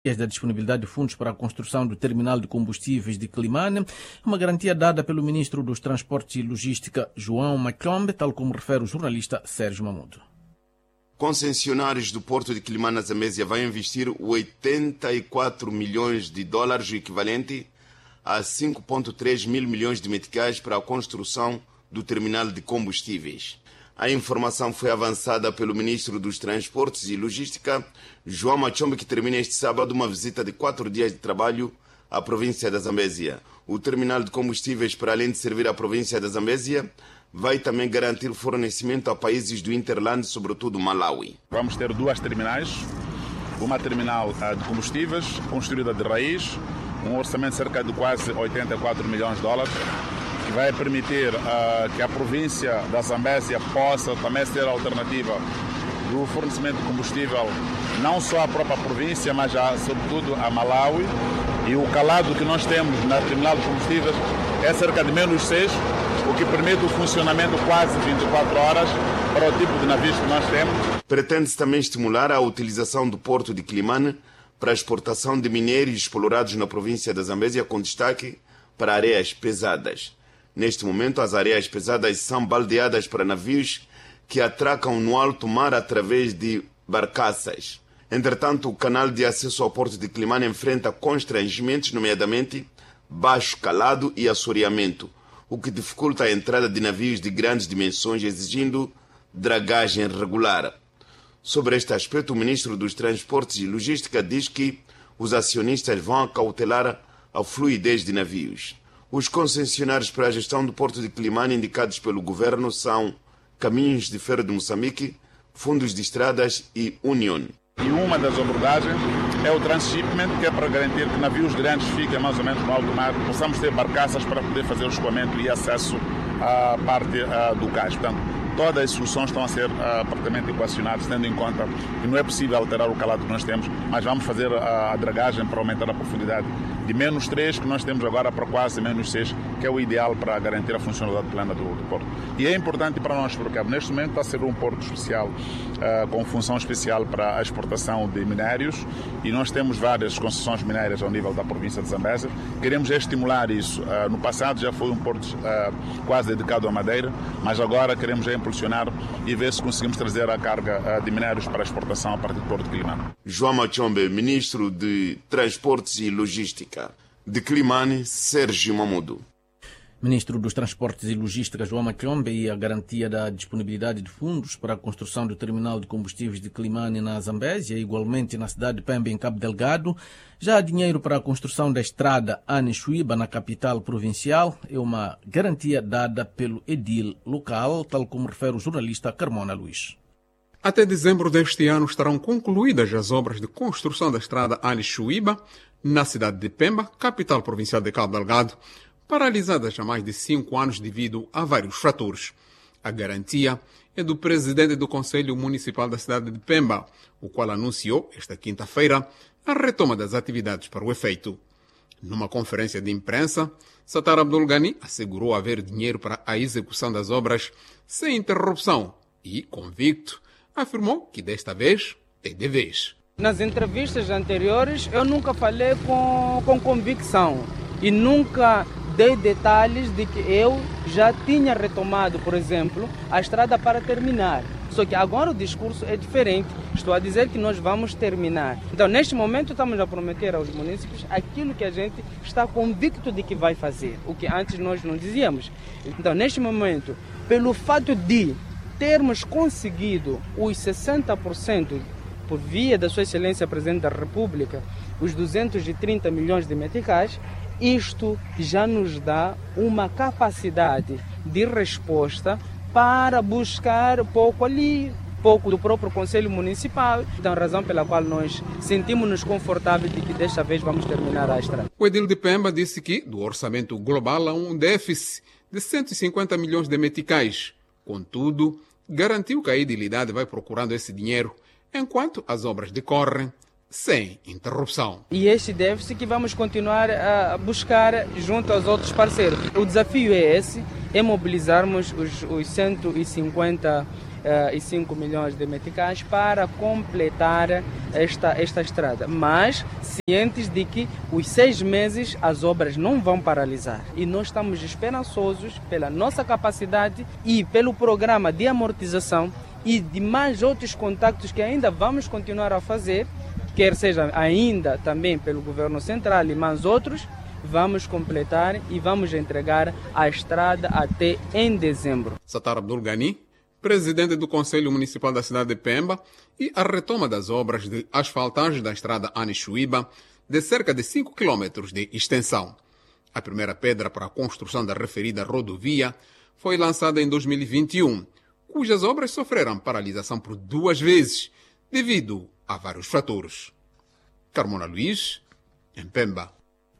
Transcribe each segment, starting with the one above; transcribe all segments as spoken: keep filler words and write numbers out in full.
da disponibilidade de fundos para a construção do terminal de combustíveis de Climane, uma garantia dada pelo ministro dos Transportes e Logística, João Machombe, tal como refere o jornalista Sérgio Mamudo. Concessionários do Porto de Climane, na Zambésia, vão investir oitenta e quatro milhões de dólares, o equivalente a cinco vírgula três mil milhões de meticais, para a construção do terminal de combustíveis. A informação foi avançada pelo ministro dos Transportes e Logística, João Machombe, que termina este sábado uma visita de quatro dias de trabalho à província da Zambésia. O terminal de combustíveis, para além de servir à província da Zambésia, vai também garantir fornecimento a países do Interland, sobretudo Malawi. Vamos ter duas terminais, uma terminal de combustíveis, construída de raiz, um orçamento de cerca de quase oitenta e quatro milhões de dólares, que vai permitir uh, que a província da Zambésia possa também ter a alternativa do fornecimento de combustível, não só à própria província, mas já, sobretudo a Malawi. E o calado que nós temos na terminal de combustíveis é cerca de menos seis, o que permite o funcionamento quase vinte e quatro horas para o tipo de navios que nós temos. Pretende-se também estimular a utilização do Porto de Climane para a exportação de minérios explorados na província da Zambésia, com destaque para areias pesadas. Neste momento, as areias pesadas são baldeadas para navios que atracam no alto mar através de barcaças. Entretanto, o canal de acesso ao Porto de Climane enfrenta constrangimentos, nomeadamente baixo calado e assoreamento, o que dificulta a entrada de navios de grandes dimensões, exigindo dragagem regular. Sobre este aspecto, o ministro dos Transportes e Logística diz que os acionistas vão acautelar a fluidez de navios. Os concessionários para a gestão do Porto de Climane indicados pelo governo são Caminhos de Ferro de Moçambique, Fundos de Estradas e Union. E uma das abordagens é o transshipment, que é para garantir que navios grandes fiquem mais ou menos no alto mar, possamos ter barcaças para poder fazer o escoamento e acesso à parte uh, do cais. Portanto, todas as soluções estão a ser uh, praticamente equacionadas, tendo em conta que não é possível alterar o calado que nós temos, mas vamos fazer a, a dragagem para aumentar a profundidade de menos três, que nós temos agora, para quase menos seis, que é o ideal para garantir a funcionalidade plena do, do porto. E é importante para nós, porque neste momento está a ser um porto especial, uh, com função especial para a exportação de minérios, e nós temos várias concessões minérias ao nível da província de Zambésia. Queremos estimular isso. Uh, no passado já foi um porto uh, quase dedicado à madeira, mas agora queremos já impulsionar e ver se conseguimos trazer a carga uh, de minérios para a exportação a partir do Porto de Climane. João Machombe, ministro de Transportes e Logística. De Climane, Sérgio Mamudo. Ministro dos Transportes e Logística, João Machombe, e a garantia da disponibilidade de fundos para a construção do terminal de combustíveis de Climane na Zambésia, igualmente na cidade de Pemba, em Cabo Delgado. Já há dinheiro para a construção da estrada Ane-Chuíba, na capital provincial. É uma garantia dada pelo edil local, tal como refere o jornalista Carmona Luís. Até dezembro deste ano estarão concluídas as obras de construção da estrada Ane-Chuíba, na cidade de Pemba, capital provincial de Cabo Delgado, paralisadas há mais de cinco anos devido a vários fatores. A garantia é do presidente do Conselho Municipal da cidade de Pemba, o qual anunciou, esta quinta-feira, a retoma das atividades para o efeito. Numa conferência de imprensa, Satar Abdul Ghani assegurou haver dinheiro para a execução das obras sem interrupção e, convicto, afirmou que desta vez é de vez. Nas entrevistas anteriores eu nunca falei com, com convicção e nunca dei detalhes de que eu já tinha retomado, por exemplo, a estrada para terminar. Só que agora o discurso é diferente. Estou a dizer que nós vamos terminar. Então, neste momento, estamos a prometer aos munícipes aquilo que a gente está convicto de que vai fazer, o que antes nós não dizíamos. Então, neste momento, pelo fato de termos conseguido os sessenta por cento por via da Sua Excelência Presidente da República, os duzentos e trinta milhões de meticais, isto já nos dá uma capacidade de resposta para buscar pouco ali, pouco do próprio Conselho Municipal. Então, a razão pela qual nós sentimos-nos confortáveis de que desta vez vamos terminar a estrada. O edil de Pemba disse que do orçamento global há um déficit de cento e cinquenta milhões de meticais. Contudo, garantiu que a edilidade vai procurando esse dinheiro enquanto as obras decorrem sem interrupção. E este déficit que vamos continuar a buscar junto aos outros parceiros. O desafio é esse, é mobilizarmos os, os cento e cinquenta e cinco milhões de meticais para completar esta, esta estrada. Mas cientes de que os seis meses as obras não vão paralisar. E nós estamos esperançosos pela nossa capacidade e pelo programa de amortização e de mais outros contactos que ainda vamos continuar a fazer, quer seja ainda também pelo governo central e mais outros, vamos completar e vamos entregar a estrada até em dezembro. Satar Abdul Ghani, presidente do Conselho Municipal da cidade de Pemba, e a retoma das obras de asfaltagem da estrada Anichuíba, de cerca de cinco quilômetros de extensão. A primeira pedra para a construção da referida rodovia foi lançada em dois mil e vinte e um, cujas obras sofreram paralisação por duas vezes, devido a vários fatores. Carmona Luiz, em Pemba.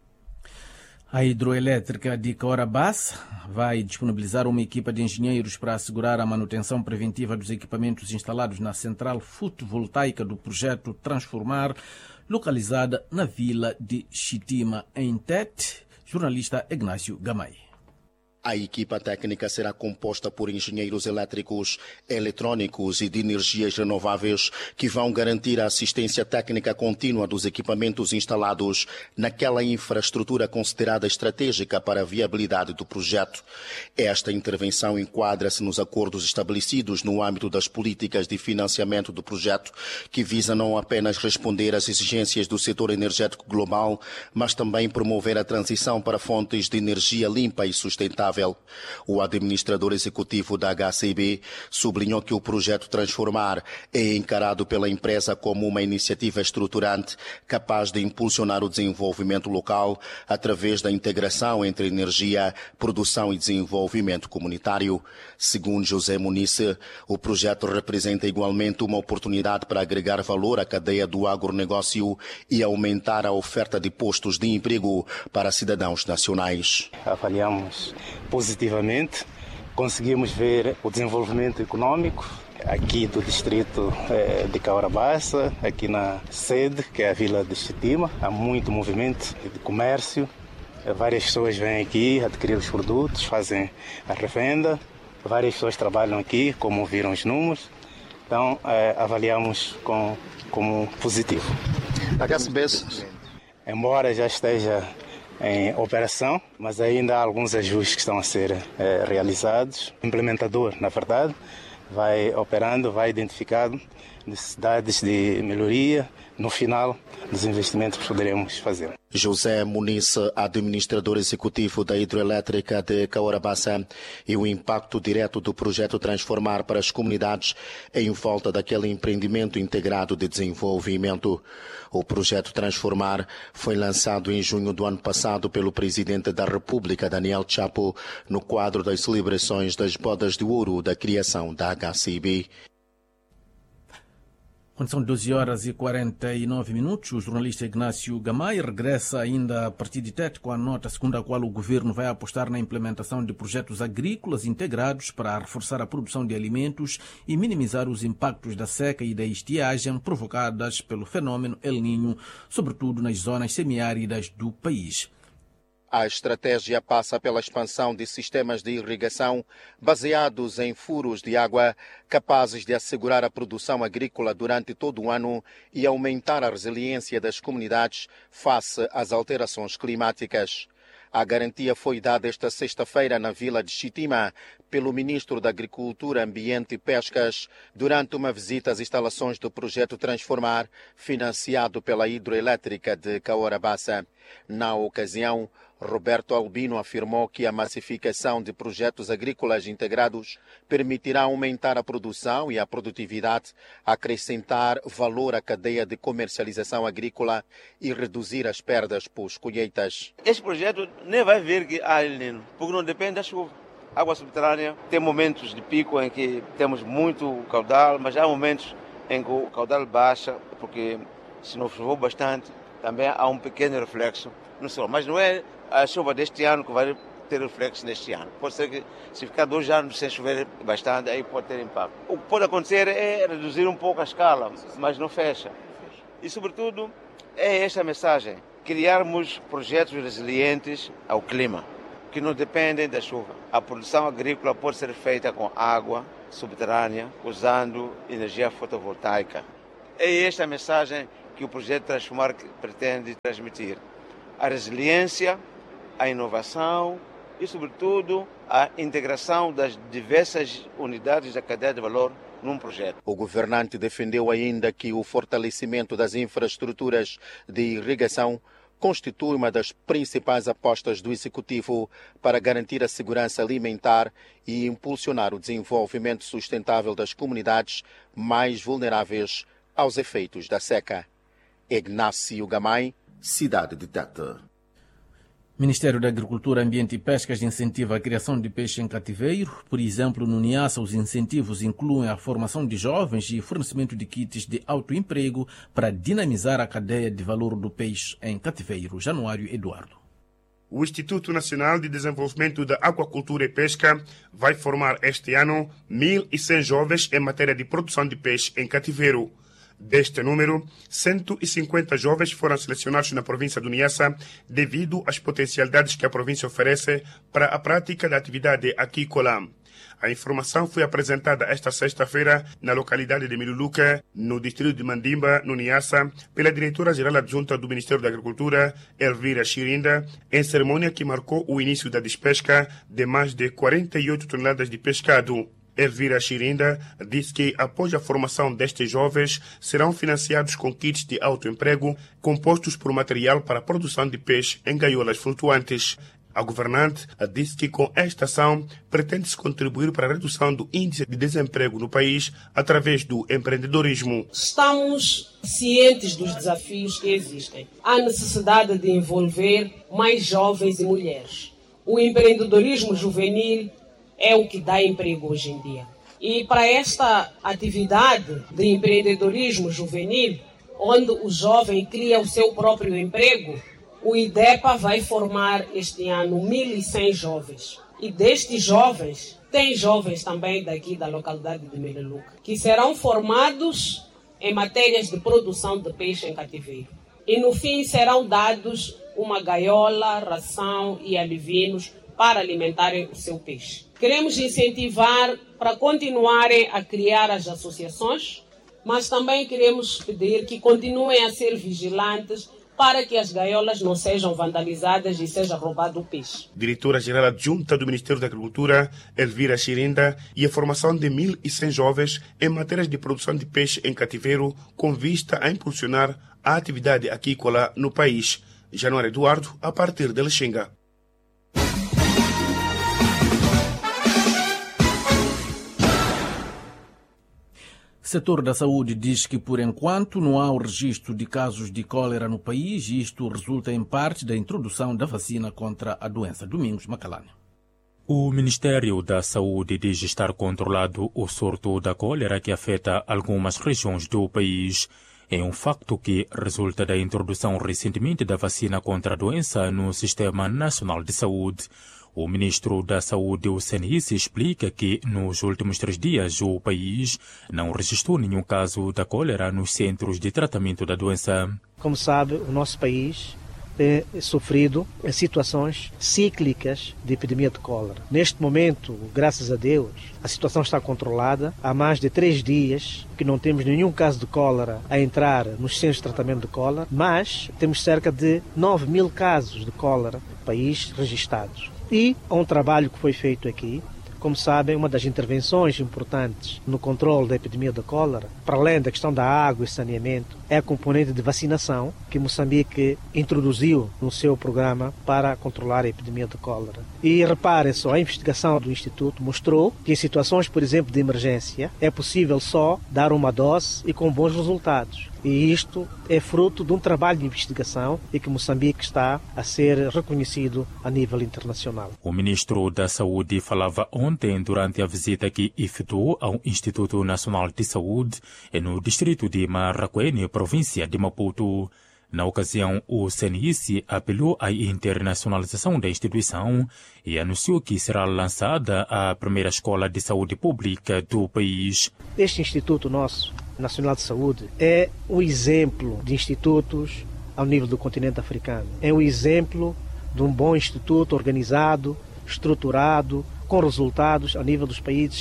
A hidroelétrica de Caorabassa vai disponibilizar uma equipa de engenheiros para assegurar a manutenção preventiva dos equipamentos instalados na central fotovoltaica do projeto Transformar, localizada na vila de Chitima, em Tete. Jornalista Ignácio Gamay. A equipa técnica será composta por engenheiros elétricos, eletrônicos e de energias renováveis que vão garantir a assistência técnica contínua dos equipamentos instalados naquela infraestrutura considerada estratégica para a viabilidade do projeto. Esta intervenção enquadra-se nos acordos estabelecidos no âmbito das políticas de financiamento do projeto, que visa não apenas responder às exigências do setor energético global, mas também promover a transição para fontes de energia limpa e sustentável. O administrador executivo da H C B sublinhou que o projeto Transformar é encarado pela empresa como uma iniciativa estruturante capaz de impulsionar o desenvolvimento local através da integração entre energia, produção e desenvolvimento comunitário. Segundo José Muniz, o projeto representa igualmente uma oportunidade para agregar valor à cadeia do agronegócio e aumentar a oferta de postos de emprego para cidadãos nacionais. Avaliamos positivamente, conseguimos ver o desenvolvimento econômico aqui do distrito de Caorabassa, aqui na sede, que é a vila de Chitima. Há muito movimento de comércio, várias pessoas vêm aqui adquirir os produtos, fazem a revenda, várias pessoas trabalham aqui, como viram os números, então avaliamos com, como positivo. A H C B, embora já esteja em operação, mas ainda há alguns ajustes que estão a ser eh, realizados. O implementador, na verdade, vai operando, vai identificando necessidades de melhoria no final dos investimentos que poderemos fazer. José Muniz, administrador executivo da hidroelétrica de Caorabassa, e o impacto direto do projeto Transformar para as comunidades em volta daquele empreendimento integrado de desenvolvimento. O projeto Transformar foi lançado em junho do ano passado pelo presidente da República, Daniel Chapo, no quadro das celebrações das bodas de ouro da criação da H C B. Quando são doze horas e quarenta e nove minutos, o jornalista Ignácio Gamay regressa ainda a partir de Tete com a nota segundo a qual o governo vai apostar na implementação de projetos agrícolas integrados para reforçar a produção de alimentos e minimizar os impactos da seca e da estiagem provocadas pelo fenômeno El Niño, sobretudo nas zonas semiáridas do país. A estratégia passa pela expansão de sistemas de irrigação baseados em furos de água capazes de assegurar a produção agrícola durante todo o ano e aumentar a resiliência das comunidades face às alterações climáticas. A garantia foi dada esta sexta-feira na vila de Chitima pelo ministro da Agricultura, Ambiente e Pescas durante uma visita às instalações do projeto Transformar, financiado pela hidroelétrica de Caorabassa. Na ocasião, Roberto Albino afirmou que a massificação de projetos agrícolas integrados permitirá aumentar a produção e a produtividade, acrescentar valor à cadeia de comercialização agrícola e reduzir as perdas por colheitas. Este projeto nem vai vir que há El Niño, porque não depende da chuva. Água subterrânea tem momentos de pico em que temos muito caudal, mas há momentos em que o caudal baixa, porque se não choveu bastante, também há um pequeno reflexo no solo. Mas não é a chuva deste ano que vai ter reflexo neste ano. Pode ser que se ficar dois anos sem chover bastante, aí pode ter impacto. O que pode acontecer é reduzir um pouco a escala, mas não fecha. E, sobretudo, é esta a mensagem: criarmos projetos resilientes ao clima, que não dependem da chuva. A produção agrícola pode ser feita com água, subterrânea usando energia fotovoltaica. É esta a mensagem que o projeto Transformar pretende transmitir. A resiliência, a inovação e, sobretudo, a integração das diversas unidades da cadeia de valor num projeto. O governante defendeu ainda que o fortalecimento das infraestruturas de irrigação constitui uma das principais apostas do Executivo para garantir a segurança alimentar e impulsionar o desenvolvimento sustentável das comunidades mais vulneráveis aos efeitos da seca. Ignácio Gamay, cidade de Tete. Ministério da Agricultura, Ambiente e Pescas incentiva a criação de peixe em cativeiro. Por exemplo, no Niassa, os incentivos incluem a formação de jovens e fornecimento de kits de autoemprego para dinamizar a cadeia de valor do peixe em cativeiro. Januário Eduardo. O Instituto Nacional de Desenvolvimento da Aquacultura e Pesca vai formar este ano mil e cem jovens em matéria de produção de peixe em cativeiro. Deste número, cento e cinquenta jovens foram selecionados na província do Niassa devido às potencialidades que a província oferece para a prática da atividade aquícola. A informação foi apresentada esta sexta-feira na localidade de Miluluca, no distrito de Mandimba, no Niassa, pela diretora-geral adjunta do Ministério da Agricultura, Elvira Chirinda, em cerimônia que marcou o início da despesca de mais de quarenta e oito toneladas de pescado. Elvira Chirinda disse que, após a formação destes jovens, serão financiados com kits de autoemprego compostos por material para a produção de peixe em gaiolas flutuantes. A governante disse que, com esta ação, pretende-se contribuir para a redução do índice de desemprego no país através do empreendedorismo. Estamos cientes dos desafios que existem. Há necessidade de envolver mais jovens e mulheres. O empreendedorismo juvenil é o que dá emprego hoje em dia. E para esta atividade de empreendedorismo juvenil, onde o jovem cria o seu próprio emprego, o IDEPA vai formar este ano mil e cem jovens. E destes jovens, tem jovens também daqui da localidade de Miluluca, que serão formados em matérias de produção de peixe em cativeiro. E no fim serão dados uma gaiola, ração e alivinos para alimentarem o seu peixe. Queremos incentivar para continuarem a criar as associações, mas também queremos pedir que continuem a ser vigilantes para que as gaiolas não sejam vandalizadas e seja roubado o peixe. Diretora-geral adjunta do Ministério da Agricultura, Elvira Chirinda, e a formação de mil e cem jovens em matérias de produção de peixe em cativeiro com vista a impulsionar a atividade aquícola no país. Januário Eduardo, a partir de Lexinga. O setor da saúde diz que, por enquanto, não há o registro de casos de cólera no país e isto resulta em parte da introdução da vacina contra a doença. Domingos Macalane. O Ministério da Saúde diz estar controlado o surto da cólera que afeta algumas regiões do país. É um facto que resulta da introdução recentemente da vacina contra a doença no Sistema Nacional de Saúde. O ministro da Saúde, o Senice, explica que nos últimos três dias o país não registrou nenhum caso da cólera nos centros de tratamento da doença. Como sabe, o nosso país tem sofrido situações cíclicas de epidemia de cólera. Neste momento, graças a Deus, a situação está controlada. Há mais de três dias que não temos nenhum caso de cólera a entrar nos centros de tratamento de cólera, mas temos cerca de nove mil casos de cólera no país registrados. E há um trabalho que foi feito aqui. Como sabem, uma das intervenções importantes no controle da epidemia da cólera, para além da questão da água e saneamento, é a componente de vacinação que Moçambique introduziu no seu programa para controlar a epidemia de cólera. E reparem só, a investigação do Instituto mostrou que em situações, por exemplo, de emergência, é possível só dar uma dose e com bons resultados. E isto é fruto de um trabalho de investigação e que Moçambique está a ser reconhecido a nível internacional. O ministro da Saúde falava ontem durante a visita que efetuou ao Instituto Nacional de Saúde no distrito de Marraquene, província de Maputo. Na ocasião, o C N I C apelou à internacionalização da instituição e anunciou que será lançada a primeira escola de saúde pública do país. Este instituto nosso, Nacional de Saúde, é um exemplo de institutos ao nível do continente africano. É um exemplo de um bom instituto organizado, estruturado, com resultados ao nível dos países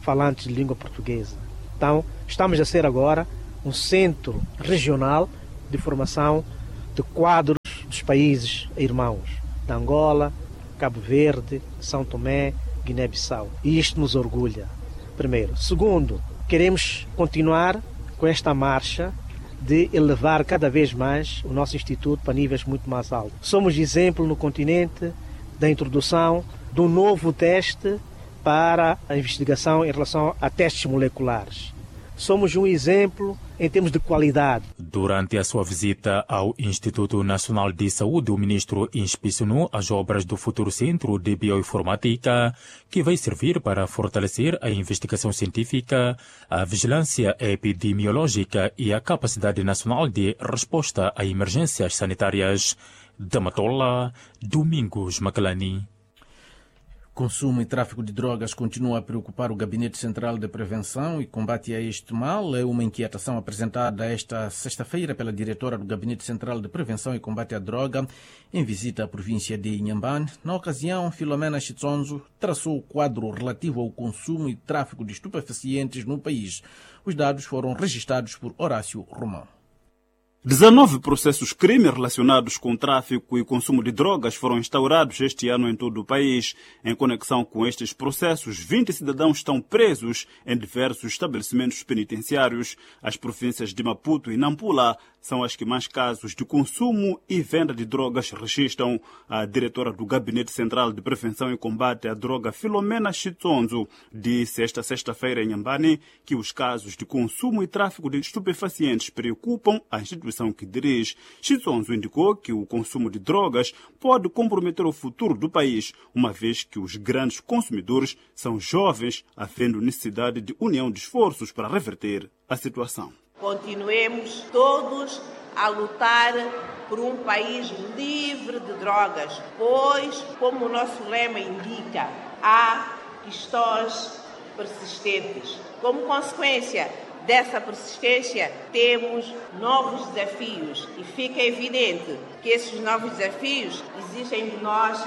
falantes de língua portuguesa. Então, estamos a ser agora um centro regional de formação de quadros dos países irmãos, de Angola, Cabo Verde, São Tomé, Guiné-Bissau. E isto nos orgulha, primeiro. Segundo, queremos continuar com esta marcha de elevar cada vez mais o nosso Instituto para níveis muito mais altos. Somos exemplo no continente da introdução de um novo teste para a investigação em relação a testes moleculares. Somos um exemplo em termos de qualidade. Durante a sua visita ao Instituto Nacional de Saúde, o ministro inspecionou as obras do futuro Centro de Bioinformática, que vai servir para fortalecer a investigação científica, a vigilância epidemiológica e a capacidade nacional de resposta a emergências sanitárias. Da Matola, Domingos Macalani. Consumo e tráfico de drogas continua a preocupar o Gabinete Central de Prevenção e Combate a este mal. É uma inquietação apresentada esta sexta-feira pela diretora do Gabinete Central de Prevenção e Combate à Droga em visita à província de Inhambane. Na ocasião, Filomena Chitsonzo traçou o quadro relativo ao consumo e tráfico de estupefacientes no país. Os dados foram registrados por Horácio Romão. dezenove processos crime relacionados com tráfico e consumo de drogas foram instaurados este ano em todo o país. Em conexão com estes processos, vinte cidadãos estão presos em diversos estabelecimentos penitenciários. As províncias de Maputo e Nampula são as que mais casos de consumo e venda de drogas registram. A diretora do Gabinete Central de Prevenção e Combate à Droga, Filomena Chitsonzo, disse esta sexta-feira em Inhambane que os casos de consumo e tráfico de estupefacientes preocupam a instituição que dirige. Chitsonzo indicou que o consumo de drogas pode comprometer o futuro do país, uma vez que os grandes consumidores são jovens, havendo necessidade de união de esforços para reverter a situação. Continuemos todos a lutar por um país livre de drogas, pois, como o nosso lema indica, há questões persistentes. Como consequência dessa persistência, temos novos desafios e fica evidente que esses novos desafios exigem de nós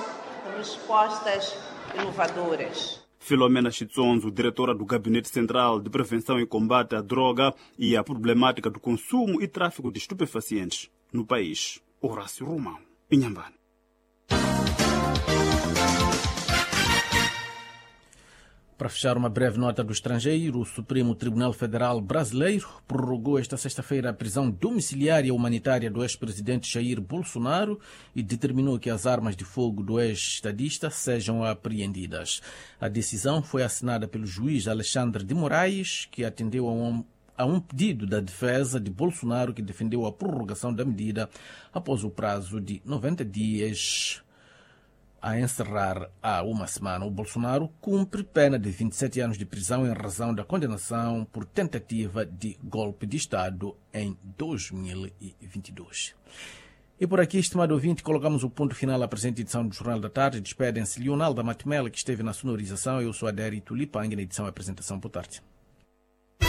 respostas inovadoras. Filomena Chitsonzo, diretora do Gabinete Central de Prevenção e Combate à Droga e à Problemática do Consumo e Tráfico de Estupefacientes no país. Horácio Romão, Inhambane. Para fechar uma breve nota do estrangeiro, o Supremo Tribunal Federal Brasileiro prorrogou esta sexta-feira a prisão domiciliária humanitária do ex-presidente Jair Bolsonaro e determinou que as armas de fogo do ex-estadista sejam apreendidas. A decisão foi assinada pelo juiz Alexandre de Moraes, que atendeu a um, a um pedido da defesa de Bolsonaro, que defendeu a prorrogação da medida após o prazo de noventa dias a encerrar há uma semana. O Bolsonaro cumpre pena de vinte e sete anos de prisão em razão da condenação por tentativa de golpe de Estado em dois mil e vinte e dois. E por aqui, estimado ouvinte, colocamos o ponto final à presente edição do Jornal da Tarde. Despedem-se Leonardo Matumela, que esteve na sonorização. Eu sou Adérito Lipang, na edição e apresentação. Boa tarde.